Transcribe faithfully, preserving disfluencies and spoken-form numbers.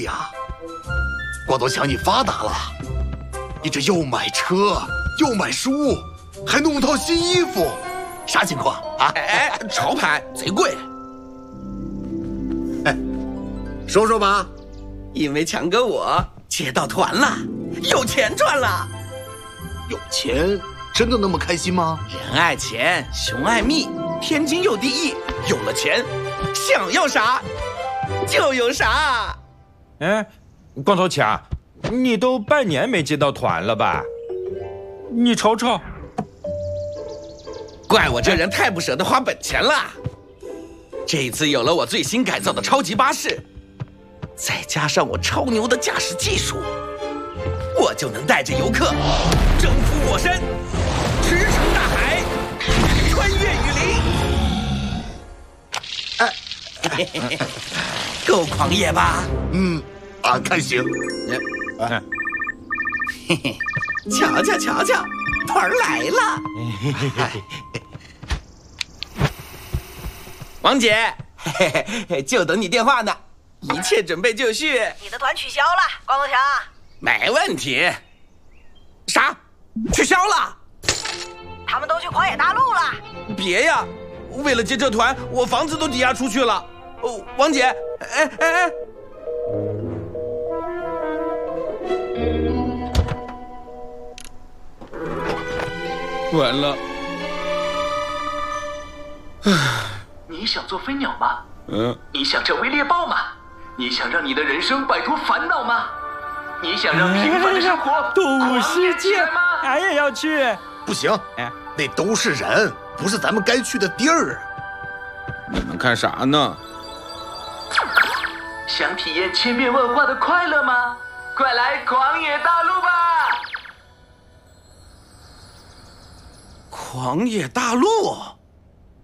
贵呀！光头强，你发达了，你这又买车，又买书，还弄套新衣服，啥情况啊？ 哎，潮牌贼贵。 哎，说说吧。 因为强哥我接到团了，有钱赚了。 有钱真的那么开心吗？ 人爱钱，熊爱蜜，天经有第一。有了钱，想要啥就有啥。 哎，光头强，你都半年没接到团了吧？你瞅瞅， 怪我这人太不舍得花本钱了。这一次有了我最新改造的超级巴士，再加上我超牛的驾驶技术，我就能带着游客征服火山，驰骋大海，穿越雨林。哎，够狂野吧？ 嗯，俺看行。 哎， 嘿嘿，瞧瞧瞧瞧，团儿来了。王姐，嘿嘿，就等你电话呢，一切准备就绪。 你的团取消了，光头强。 没问题。啥？取消了？ 他们都去狂野大陆了。 别呀，为了接这团，我房子都抵押出去了。哦，王姐，哎哎哎！完了。 你想做飞鸟吗？ 嗯。 你想成为猎豹吗？你想让你的人生摆脱烦恼吗？你想让平凡的生活动物世界吗？ 俺也要去。 不行，哎，那都是人，不是咱们该去的地儿。 你们看啥呢？ 想体验千变万化的快乐吗？快来狂野大陆吧！ 狂野大陆。